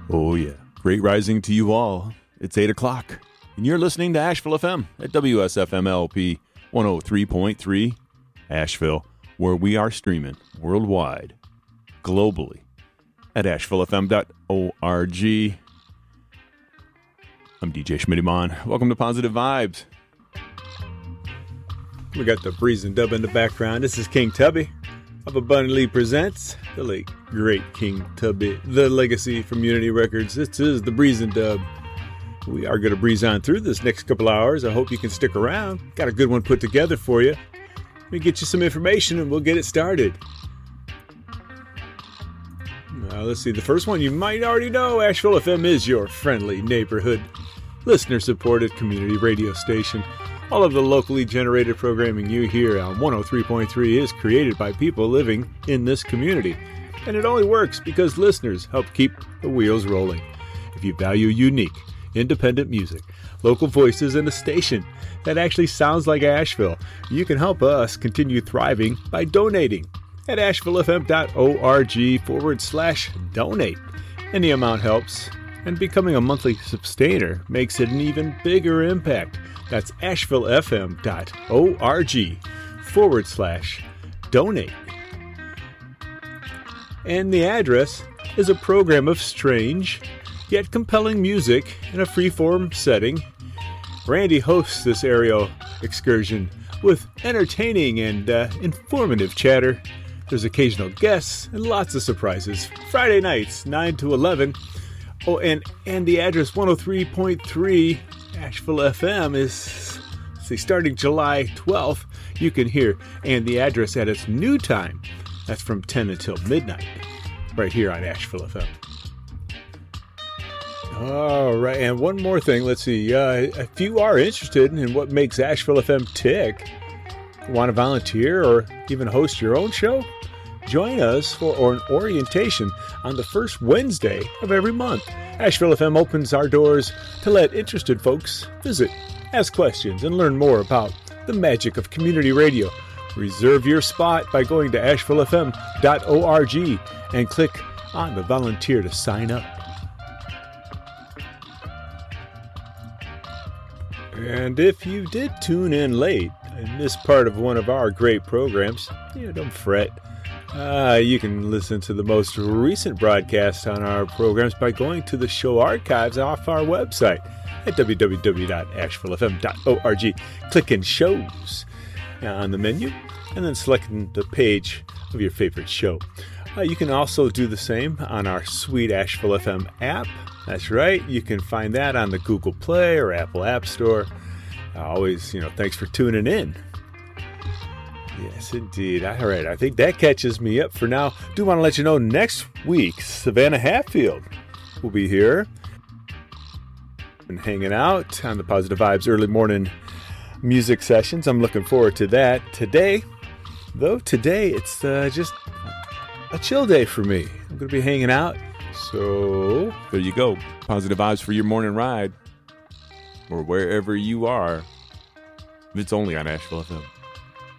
Oh, yeah. Great rising to you all. It's 8 o'clock, and you're listening to Asheville FM at WSFMLP 103.3 Asheville, where we are streaming worldwide, globally, at ashevillefm.org. I'm DJ Schmitty-Mon. Welcome to Positive Vibes. We got the Breeze and Dub in the background. This is King Tubby of Abundantly Presents, the late, great King Tubby, the legacy from Unity Records. This is the Breeze and Dub. We are going to breeze on through this next couple hours. I hope you can stick around. Got a good one put together for you. Let me get you some information and we'll get it started. Let's see. The first one you might already know. Asheville FM is your friendly neighborhood, listener-supported community radio station. All of the locally generated programming you hear on 103.3 is created by people living in this community. And it only works because listeners help keep the wheels rolling. If you value unique, independent music, local voices, and a station that actually sounds like Asheville, you can help us continue thriving by donating at ashevillefm.org/donate. Any amount helps, and becoming a monthly sustainer makes it an even bigger impact. That's ashevillefm.org/donate. And the address is a program of strange yet compelling music in a free-form setting. Randy hosts this aerial excursion with entertaining and informative chatter. There's occasional guests and lots of surprises. Friday nights, 9 to 11. Oh, and the address 103.3 Asheville FM is, starting July 12th, you can hear And the Address at its new time. That's from 10 until midnight, right here on Asheville FM. All right, and one more thing. Let's see. If you are interested in what makes Asheville FM tick, want to volunteer or even host your own show, join us for an orientation on the first Wednesday of every month. Asheville FM opens our doors to let interested folks visit, ask questions, and learn more about the magic of community radio. Reserve your spot by going to ashevillefm.org and click on the volunteer to sign up. And if you did tune in late and missed part of one of our great programs, don't fret. You can listen to the most recent broadcast on our programs by going to the show archives off our website at www.ashevillefm.org. Clicking shows on the menu and then selecting the page of your favorite show. You can also do the same on our sweet Asheville FM app. That's right. You can find that on the Google Play or Apple App Store. Always, thanks for tuning in. Yes, indeed. All right, I think that catches me up for now. Do want to let you know next week, Savannah Hatfield will be here and hanging out on the Positive Vibes early morning music sessions. I'm looking forward to that. Today, it's just a chill day for me. I'm going to be hanging out. So, there you go. Positive Vibes for your morning ride or wherever you are. It's only on Asheville FM.